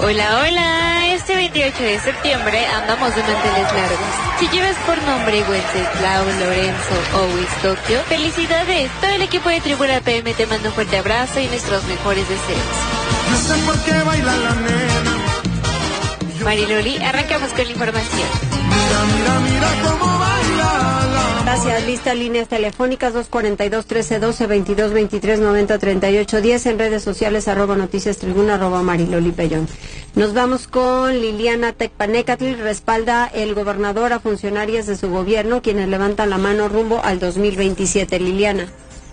Hola, hola, este 28 de septiembre andamos de manteles largos. Si llevas por nombre Wenceslau, Lorenzo o Wistoquio, felicidades. Todo el equipo de Tribuna PM te manda un fuerte abrazo y nuestros mejores deseos. No sé por qué baila la nena. Mariloli, arrancamos con la información. Mira cómo baila la... Gracias, lista líneas telefónicas 242-1312-2223-9038-10 en redes sociales @noticias tribuna @Mariloli Pellón. Nos vamos con Liliana Tecpanecatl. Respalda el gobernador a funcionarias de su gobierno quienes levantan la mano rumbo al 2027. Liliana.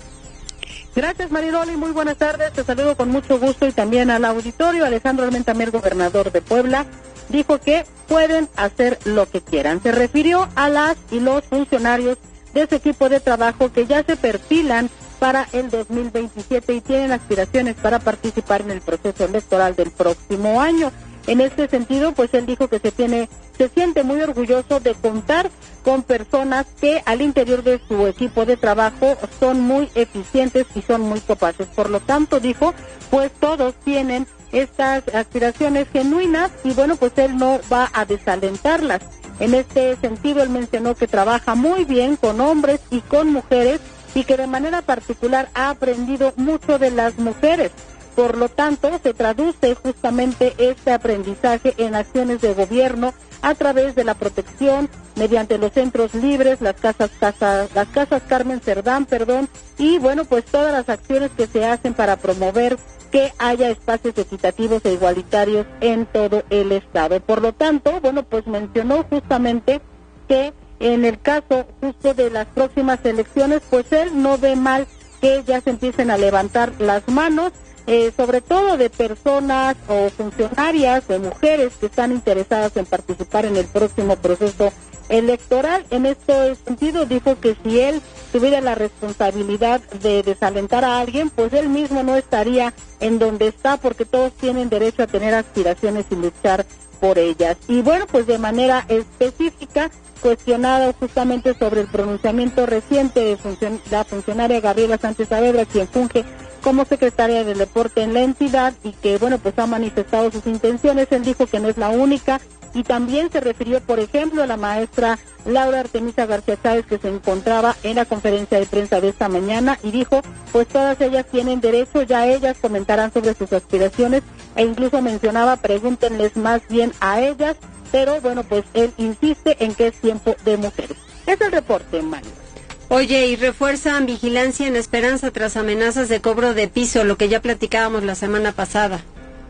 Gracias, Mariloli, muy buenas tardes, te saludo con mucho gusto y también al auditorio. Alejandro Armenta Mier, gobernador de Puebla, dijo que pueden hacer lo que quieran. Se refirió a las y los funcionarios de su equipo de trabajo que ya se perfilan para el 2027 y tienen aspiraciones para participar en el proceso electoral del próximo año. En este sentido, pues él dijo que se siente muy orgulloso de contar con personas que al interior de su equipo de trabajo son muy eficientes y son muy capaces. Por lo tanto, dijo, pues todos tienen estas aspiraciones genuinas y bueno, pues él no va a desalentarlas. En este sentido, él mencionó que trabaja muy bien con hombres y con mujeres y que de manera particular ha aprendido mucho de las mujeres. Por lo tanto, se traduce justamente este aprendizaje en acciones de gobierno a través de la protección mediante los centros libres, las casas Carmen Cerdán, y bueno, pues todas las acciones que se hacen para promover que haya espacios equitativos e igualitarios en todo el estado. Por lo tanto, bueno, pues mencionó justamente que en el caso justo de las próximas elecciones, pues él no ve mal que ya se empiecen a levantar las manos, sobre todo de personas o funcionarias de mujeres que están interesadas en participar en el próximo proceso electoral. En este sentido dijo que si él tuviera la responsabilidad de desalentar a alguien, pues él mismo no estaría en donde está, porque todos tienen derecho a tener aspiraciones y luchar por ellas. Y bueno, pues de manera específica, cuestionado justamente sobre el pronunciamiento reciente de la funcionaria Gabriela Sánchez Saavedra, quien funge como secretaria del deporte en la entidad y que, bueno, pues ha manifestado sus intenciones. Él dijo que no es la única y también se refirió, por ejemplo, a la maestra Laura Artemisa García Chávez, que se encontraba en la conferencia de prensa de esta mañana y dijo, pues todas ellas tienen derecho, ya ellas comentarán sobre sus aspiraciones e incluso mencionaba, pregúntenles más bien a ellas, pero bueno, pues él insiste en que es tiempo de mujeres. Es el reporte, Mario. Oye, y refuerzan vigilancia en Esperanza tras amenazas de cobro de piso, lo que ya platicábamos la semana pasada.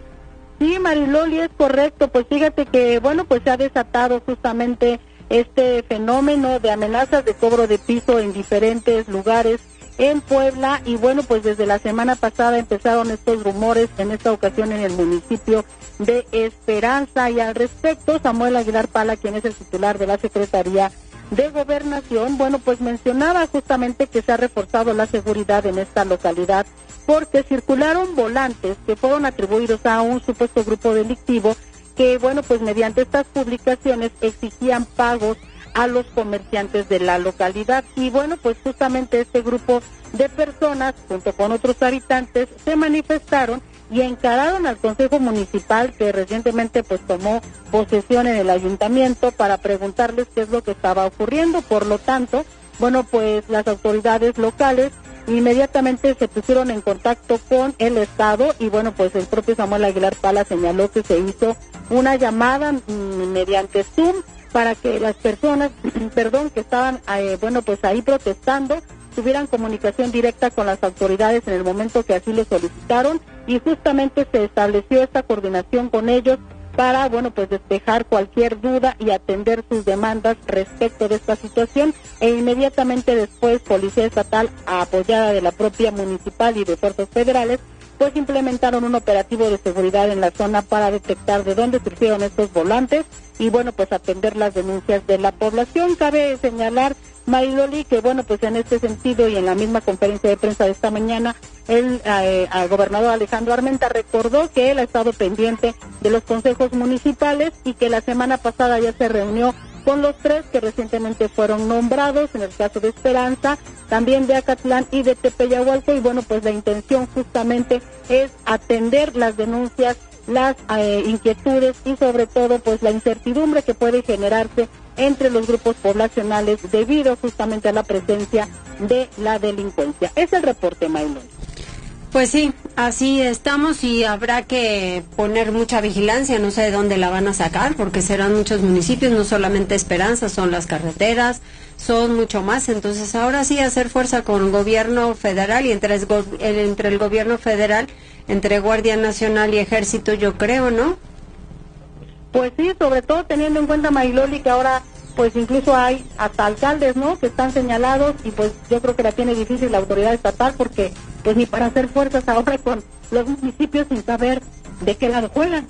Sí, Mariloli, es correcto. Pues fíjate que, bueno, pues se ha desatado justamente este fenómeno de amenazas de cobro de piso en diferentes lugares en Puebla y bueno, pues desde la semana pasada empezaron estos rumores, en esta ocasión en el municipio de Esperanza, y al respecto Samuel Aguilar Pala, quien es el titular de la Secretaría de Gobernación, bueno, pues mencionaba justamente que se ha reforzado la seguridad en esta localidad porque circularon volantes que fueron atribuidos a un supuesto grupo delictivo que, bueno, pues mediante estas publicaciones exigían pagos a los comerciantes de la localidad y bueno, pues justamente este grupo de personas junto con otros habitantes se manifestaron y encararon al Consejo Municipal, que recientemente pues tomó posesión en el ayuntamiento, para preguntarles qué es lo que estaba ocurriendo. Por lo tanto, bueno, pues las autoridades locales inmediatamente se pusieron en contacto con el Estado y bueno, pues el propio Samuel Aguilar Pala señaló que se hizo una llamada mediante Zoom para que las personas, que estaban, bueno, pues ahí protestando, tuvieran comunicación directa con las autoridades en el momento que así lo solicitaron y justamente se estableció esta coordinación con ellos para, bueno, pues despejar cualquier duda y atender sus demandas respecto de esta situación e inmediatamente después Policía Estatal, apoyada de la propia municipal y de fuerzas federales, pues implementaron un operativo de seguridad en la zona para detectar de dónde surgieron estos volantes y, bueno, pues atender las denuncias de la población. Cabe señalar, Mariloli, que bueno, pues en este sentido y en la misma conferencia de prensa de esta mañana, el gobernador Alejandro Armenta recordó que él ha estado pendiente de los consejos municipales y que la semana pasada ya se reunió con los 3 que recientemente fueron nombrados, en el caso de Esperanza, también de Acatlán y de Tepeyahualco, y bueno, pues la intención justamente es atender las denuncias las inquietudes y sobre todo pues la incertidumbre que puede generarse entre los grupos poblacionales debido justamente a la presencia de la delincuencia. Es el reporte, Maylon. Pues sí, así estamos y habrá que poner mucha vigilancia, no sé de dónde la van a sacar, porque serán muchos municipios, no solamente Esperanza, son las carreteras, son mucho más, entonces ahora sí hacer fuerza con el gobierno federal y entre el gobierno federal, entre Guardia Nacional y Ejército, yo creo, ¿no? Pues sí, sobre todo teniendo en cuenta, Mariloli, que ahora pues incluso hay hasta alcaldes, ¿no?, que están señalados y pues yo creo que la tiene difícil la autoridad estatal porque pues ni para hacer fuerzas ahora con los municipios sin saber de qué lado juegan.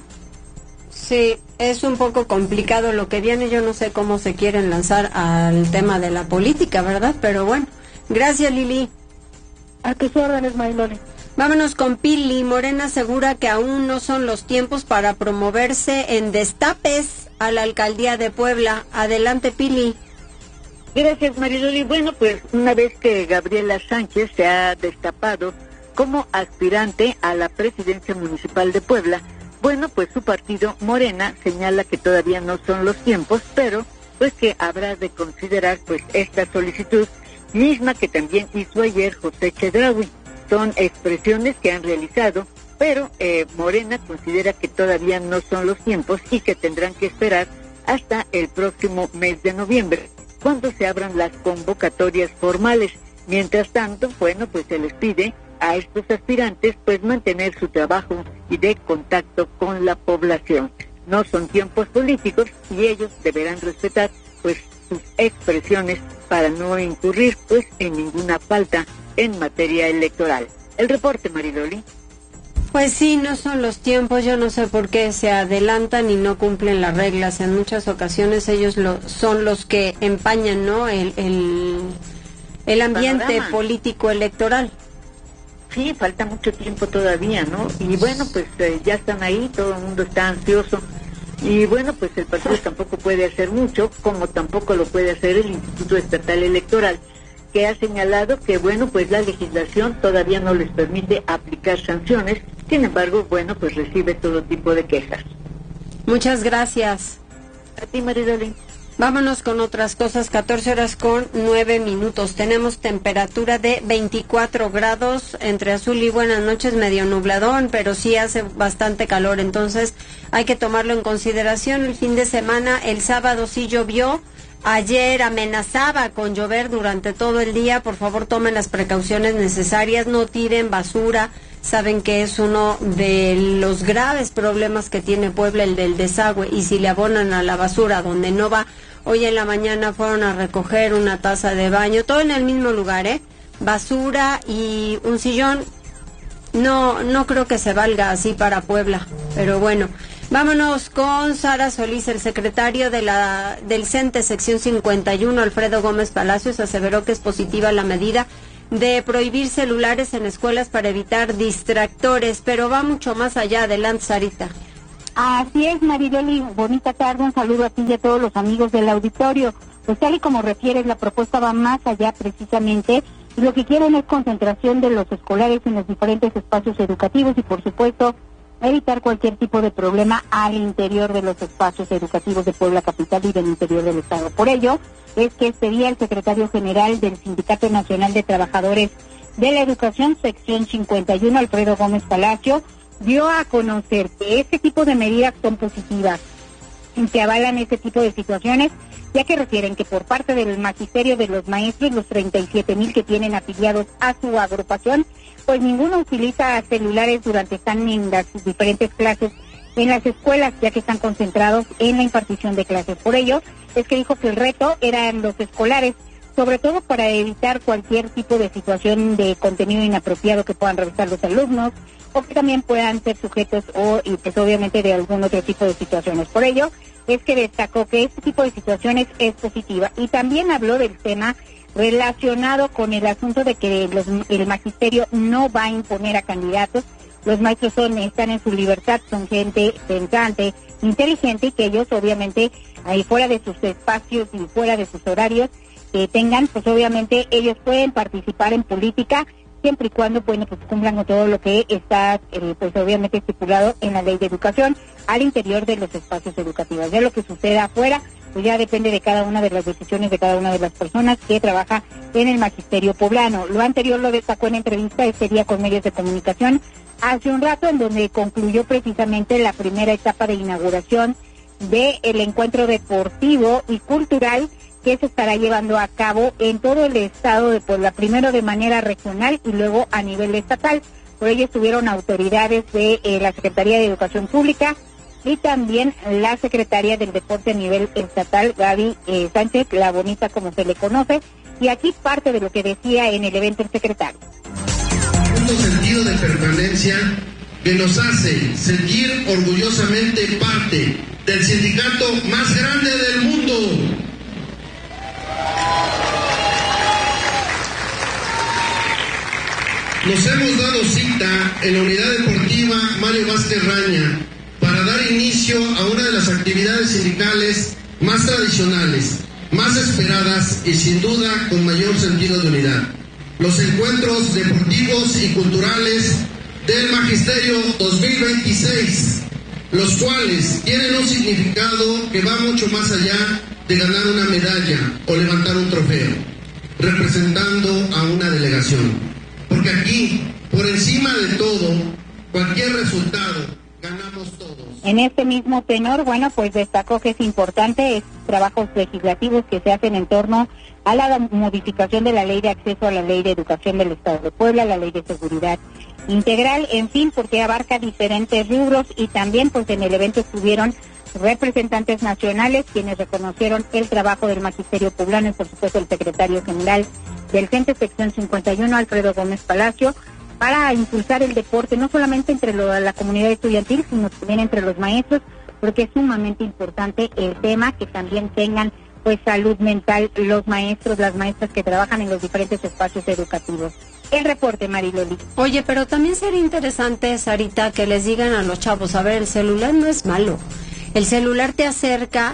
Sí, es un poco complicado lo que viene, yo no sé cómo se quieren lanzar al tema de la política, ¿verdad? Pero bueno, gracias Lili. A tus órdenes, Mayloli. Vámonos con Pili. Morena asegura que aún no son los tiempos para promoverse en destapes a la alcaldía de Puebla. Adelante, Pili. Gracias, Mariloli. Bueno, pues una vez que Gabriela Sánchez se ha destapado como aspirante a la presidencia municipal de Puebla, bueno, pues su partido Morena señala que todavía no son los tiempos, pero pues que habrá de considerar pues esta solicitud, misma que también hizo ayer José Chedraui. Son expresiones que han realizado, pero Morena considera que todavía no son los tiempos y que tendrán que esperar hasta el próximo mes de noviembre, cuando se abran las convocatorias formales. Mientras tanto, bueno, pues se les pide a estos aspirantes pues mantener su trabajo y de contacto con la población. No son tiempos políticos y ellos deberán respetar pues sus expresiones para no incurrir pues en ninguna falta en materia electoral. El reporte, Mariloli. Pues sí, no son los tiempos, yo no sé por qué se adelantan y no cumplen las reglas. En muchas ocasiones ellos son los que empañan, ¿no?, el ambiente panorama político electoral. Sí, falta mucho tiempo todavía, ¿no? Y bueno, pues ya están ahí, todo el mundo está ansioso. Y bueno, pues el partido tampoco puede hacer mucho, como tampoco lo puede hacer el Instituto Estatal Electoral, que ha señalado que, bueno, pues la legislación todavía no les permite aplicar sanciones. Sin embargo, bueno, pues recibe todo tipo de quejas. Muchas gracias. A ti, Mariloli. Vámonos con otras cosas, 14:09. Tenemos temperatura de 24 grados entre azul y buenas noches, medio nubladón, pero sí hace bastante calor, entonces hay que tomarlo en consideración. El fin de semana, el sábado sí llovió, ayer amenazaba con llover durante todo el día. Por favor, tomen las precauciones necesarias, no tiren basura. Saben que es uno de los graves problemas que tiene Puebla, el del desagüe, y si le abonan a la basura donde no va. Hoy en la mañana fueron a recoger una taza de baño, todo en el mismo lugar, basura y un sillón. No creo que se valga así para Puebla, pero bueno. Vámonos con Sara Solís. El secretario del CENTE sección 51, Alfredo Gómez Palacios, aseveró que es positiva la medida de prohibir celulares en escuelas para evitar distractores, pero va mucho más allá. Adelante, Sarita. Así es, Mariloli, bonita tarde, un saludo a ti y a todos los amigos del auditorio. Pues tal y como refieres, la propuesta va más allá precisamente, y lo que quieren es concentración de los escolares en los diferentes espacios educativos y, por supuesto, evitar cualquier tipo de problema al interior de los espacios educativos de Puebla Capital y del interior del estado. Por ello, es que este día el secretario general del Sindicato Nacional de Trabajadores de la Educación, sección 51, Alfredo Gómez Palacio, dio a conocer que este tipo de medidas son positivas, que avalan este tipo de situaciones, ya que refieren que por parte del magisterio de los maestros, los 37,000 que tienen afiliados a su agrupación, pues ninguno utiliza celulares durante están en las diferentes clases en las escuelas, ya que están concentrados en la impartición de clases. Por ello, es que dijo que el reto eran los escolares, sobre todo para evitar cualquier tipo de situación de contenido inapropiado que puedan revisar los alumnos, o que también puedan ser sujetos y pues obviamente de algún otro tipo de situaciones. Por ello, es que destacó que este tipo de situaciones es positiva, y también habló del tema relacionado con el asunto de que el magisterio no va a imponer a candidatos. Los maestros están en su libertad, son gente pensante, inteligente, y que ellos obviamente ahí fuera de sus espacios y fuera de sus horarios que tengan, pues obviamente ellos pueden participar en política siempre y cuando pues cumplan con todo lo que está pues obviamente estipulado en la Ley de Educación al interior de los espacios educativos. Ya lo que suceda afuera pues ya depende de cada una de las decisiones de cada una de las personas que trabaja en el magisterio poblano. Lo anterior lo destacó en entrevista este día con medios de comunicación hace un rato, en donde concluyó precisamente la primera etapa de inauguración del encuentro deportivo y cultural que se estará llevando a cabo en todo el estado de Puebla, primero de manera regional y luego a nivel estatal. Por ello estuvieron autoridades de la Secretaría de Educación Pública y también la Secretaría del Deporte a nivel estatal, Gaby Sánchez, la bonita como se le conoce, y aquí parte de lo que decía en el evento el secretario. Un sentido de permanencia que nos hace sentir orgullosamente parte del sindicato más grande del mundo. Nos hemos dado cita en la unidad deportiva Mario Vázquez Raña para dar inicio a una de las actividades sindicales más tradicionales, más esperadas y sin duda con mayor sentido de unidad. Los encuentros deportivos y culturales del Magisterio 2026, los cuales tienen un significado que va mucho más allá de ganar una medalla o levantar un trofeo, representando a una delegación. Porque aquí, por encima de todo, cualquier resultado, ganamos todos. En este mismo tenor, bueno, pues destacó que es importante trabajos legislativos que se hacen en torno a la modificación de la Ley de Acceso a la Ley de Educación del Estado de Puebla, la Ley de Seguridad Integral, en fin, porque abarca diferentes rubros, y también pues en el evento estuvieron representantes nacionales quienes reconocieron el trabajo del magisterio poblano y por supuesto el secretario general del CENTE sección 51, Alfredo Gómez Palacio, para impulsar el deporte no solamente entre la comunidad estudiantil, sino también entre los maestros, porque es sumamente importante el tema que también tengan pues salud mental los maestros, las maestras que trabajan en los diferentes espacios educativos. El reporte, Mariloli. Oye, pero también sería interesante, Sarita, que les digan a los chavos, a ver, el celular no es malo. El celular te acerca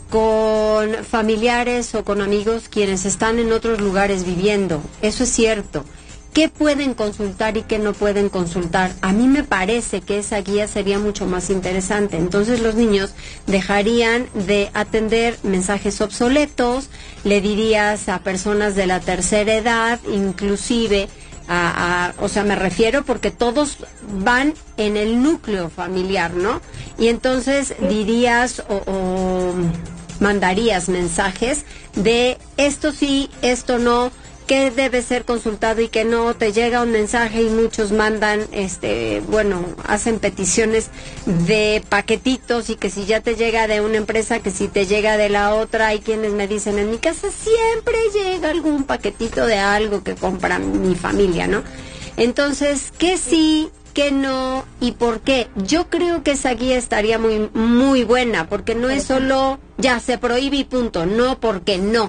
con familiares o con amigos quienes están en otros lugares viviendo. Eso es cierto. ¿Qué pueden consultar y qué no pueden consultar? A mí me parece que esa guía sería mucho más interesante. Entonces los niños dejarían de atender mensajes obsoletos, le dirías a personas de la tercera edad, inclusive o sea, me refiero porque todos van en el núcleo familiar, ¿no? Y entonces dirías o mandarías mensajes de esto sí, esto no, qué debe ser consultado y qué no. Te llega un mensaje y muchos mandan, hacen peticiones de paquetitos, y que si ya te llega de una empresa, que si te llega de la otra. Hay quienes me dicen, en mi casa siempre llega algún paquetito de algo que compra mi familia, ¿no? Entonces, ¿qué sí, qué no y por qué? Yo creo que esa guía estaría muy, muy buena, porque no es solo ya se prohíbe y punto, no porque no.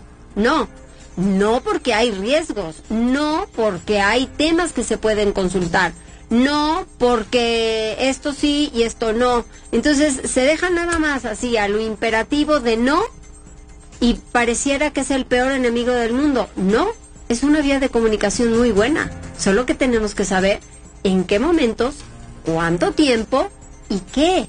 No porque hay riesgos, no porque hay temas que se pueden consultar, no porque esto sí y esto no. Entonces se deja nada más así a lo imperativo de no, y pareciera que es el peor enemigo del mundo. No, es una vía de comunicación muy buena, solo que tenemos que saber en qué momentos, cuánto tiempo y qué.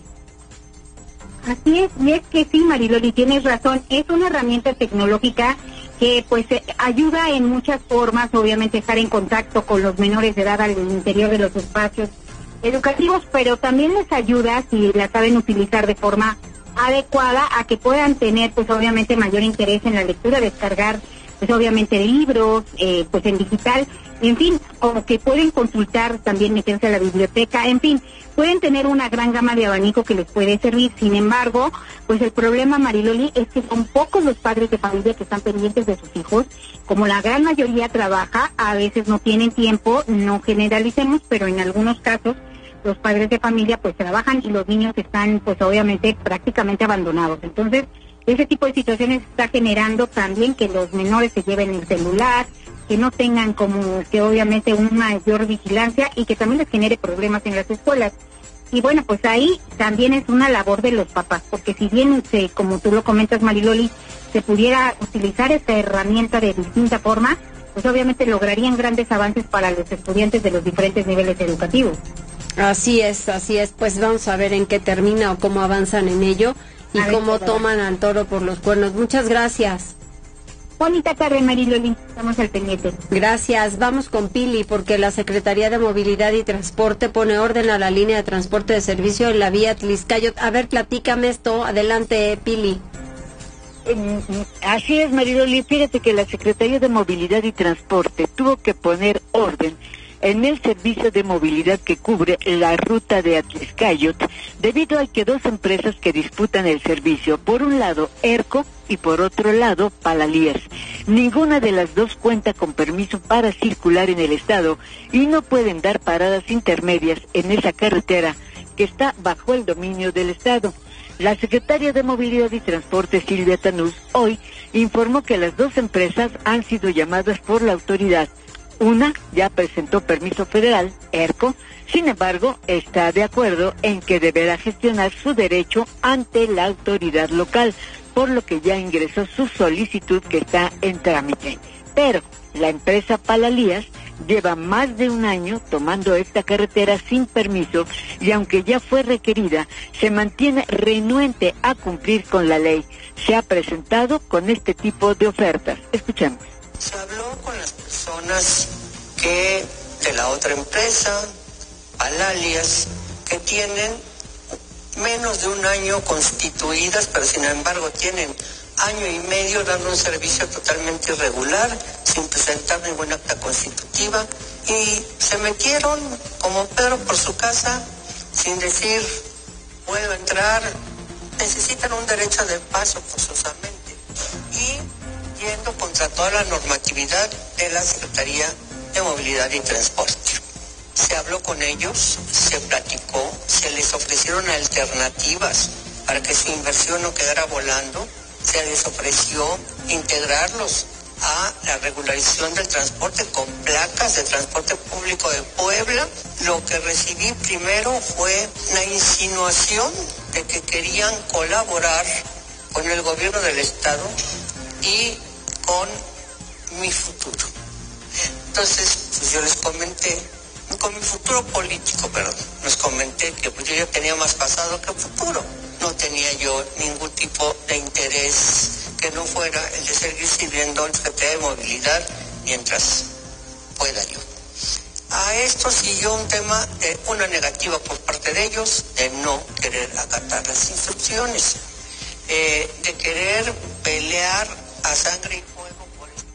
Así es, y es que sí, Mariloli, tienes razón, es una herramienta tecnológica que pues ayuda en muchas formas, obviamente estar en contacto con los menores de edad al interior de los espacios educativos, pero también les ayuda, si la saben utilizar de forma adecuada, a que puedan tener pues obviamente mayor interés en la lectura, descargar pues obviamente libros, pues en digital, en fin, como que pueden consultar, también meterse a la biblioteca, en fin, pueden tener una gran gama de abanico que les puede servir. Sin embargo, pues el problema, Mariloli, es que son pocos los padres de familia que están pendientes de sus hijos. Como la gran mayoría trabaja, a veces no tienen tiempo, no generalicemos, pero en algunos casos los padres de familia pues trabajan y los niños están pues obviamente prácticamente abandonados. Entonces, ese tipo de situaciones está generando también que los menores se lleven el celular, que no tengan como que obviamente una mayor vigilancia, y que también les genere problemas en las escuelas. Y bueno, pues ahí también es una labor de los papás, porque si bien, como tú lo comentas, Mariloli, se pudiera utilizar esta herramienta de distinta forma, pues obviamente lograrían grandes avances para los estudiantes de los diferentes niveles educativos. Así es, pues vamos a ver en qué termina o cómo avanzan en ello y cómo toman al toro por los cuernos. Muchas gracias. Bonita tarde, Mariloli, estamos al pendiente. Gracias, vamos con Pili, porque la Secretaría de Movilidad y Transporte pone orden a la línea de transporte de servicio en la vía Tliscayot. A ver, platícame esto, adelante, Pili. Así es, Mariloli, fíjate que la Secretaría de Movilidad y Transporte tuvo que poner orden en el servicio de movilidad que cubre la ruta de Atlixcayot, debido a que dos empresas que disputan el servicio, por un lado ERCO y por otro lado Palalías. Ninguna de las dos cuenta con permiso para circular en el estado y no pueden dar paradas intermedias en esa carretera que está bajo el dominio del estado. La secretaria de Movilidad y Transporte, Silvia Tanús, hoy informó que las dos empresas han sido llamadas por la autoridad. Una ya presentó permiso federal, ERCO, sin embargo, está de acuerdo en que deberá gestionar su derecho ante la autoridad local, por lo que ya ingresó su solicitud que está en trámite. Pero la empresa Palalías lleva más de un año tomando esta carretera sin permiso y aunque ya fue requerida, se mantiene renuente a cumplir con la ley. Se ha presentado con este tipo de ofertas. Escuchemos. Se habló con las personas que de la otra empresa, Palalías, que tienen menos de un año constituidas, pero sin embargo tienen año y medio dando un servicio totalmente irregular, sin presentar ninguna acta constitutiva, y se metieron como Pedro por su casa, sin decir, puedo entrar, necesitan un derecho de paso forzosamente, y yendo contra toda la normatividad de la Secretaría de Movilidad y Transporte. Se habló con ellos, se platicó, se les ofrecieron alternativas para que su inversión no quedara volando, se les ofreció integrarlos a la regularización del transporte con placas de transporte público de Puebla. Lo que recibí primero fue la insinuación de que querían colaborar con el gobierno del estado y con mi futuro. Entonces, pues yo les comenté, con mi futuro político, perdón, les comenté que pues yo ya tenía más pasado que futuro. No tenía yo ningún tipo de interés que no fuera el de seguir sirviendo al Secretaría de Movilidad mientras pueda yo. A esto siguió un tema de una negativa por parte de ellos, de no querer acatar las instrucciones, de querer pelear a sangre y fuego por esto.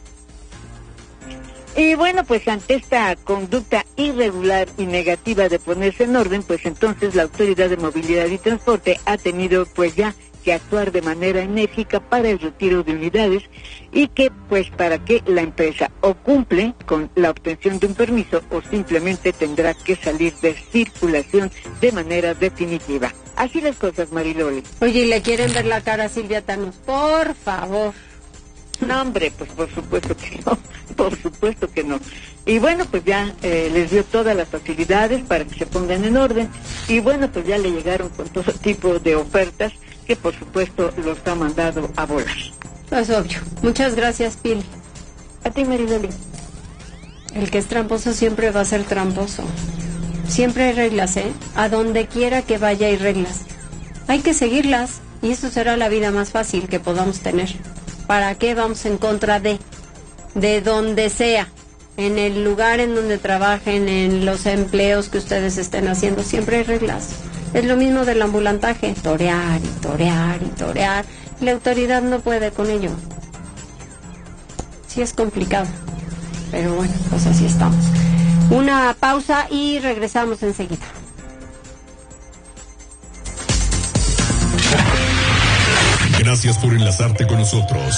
Y bueno, pues ante esta conducta irregular y negativa de ponerse en orden, pues entonces la Autoridad de Movilidad y Transporte ha tenido pues ya que actuar de manera enérgica para el retiro de unidades y que pues para que la empresa o cumple con la obtención de un permiso o simplemente tendrá que salir de circulación de manera definitiva. Así las cosas, Mariloli. Oye, ¿y le quieren ver la cara a Silvia Tanús? Por favor. No, hombre, pues por supuesto que no, por supuesto que no. Y bueno, pues ya les dio todas las facilidades para que se pongan en orden y bueno, pues ya le llegaron con todo tipo de ofertas que por supuesto los ha mandado a volar. Es obvio. Muchas gracias, Pili. A ti, Mariloli. El que es tramposo siempre va a ser tramposo. Siempre hay reglas, ¿eh? A donde quiera que vaya hay reglas. Hay que seguirlas y eso será la vida más fácil que podamos tener. ¿Para qué vamos en contra de donde sea? En el lugar en donde trabajen, en los empleos que ustedes estén haciendo, siempre hay reglas. Es lo mismo del ambulantaje, torear y torear y torear. La autoridad no puede con ello. Sí es complicado, pero bueno, pues así estamos. Una pausa y regresamos enseguida. Gracias por enlazarte con nosotros.